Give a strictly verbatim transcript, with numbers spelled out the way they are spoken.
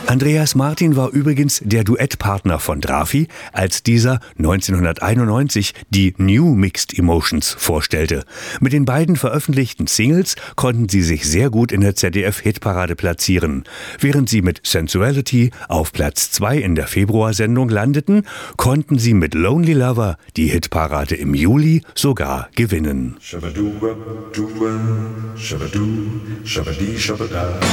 Andreas Martin war übrigens der Duettpartner von Drafi, als dieser neunzehnhunderteinundneunzig die New Mixed Emotions vorstellte. Mit den beiden veröffentlichten Singles konnten sie sich sehr gut in der Z D F-Hitparade platzieren. Während sie mit Sensuality auf Platz zwei in der Februarsendung landeten, konnten sie mit Lonely Lover die Hitparade im Juli sogar gewinnen. Shabadoo, shabadoo, shabadoo, shabadee, shabada.